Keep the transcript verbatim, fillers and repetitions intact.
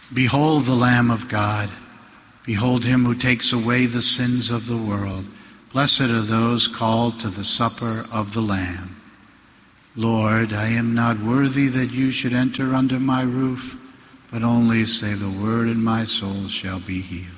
Behold the Lamb of God. Behold him who takes away the sins of the world. Blessed are those called to the supper of the Lamb. Lord, I am not worthy that you should enter under my roof, but only say the word and my soul shall be healed.